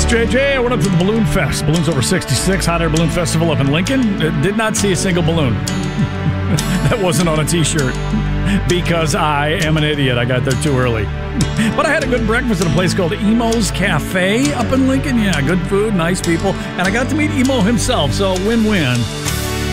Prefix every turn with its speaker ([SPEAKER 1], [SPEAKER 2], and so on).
[SPEAKER 1] JJ, I went up to the Balloon Fest. Balloons Over 66, Hot Air Balloon Festival up in Lincoln. Did not see a single balloon. That wasn't on a t-shirt because I am an idiot. I got there too early. But I had a good breakfast at a place called Emo's Cafe up in Lincoln. Yeah, good food, nice people. And I got to meet Emo himself, so win-win.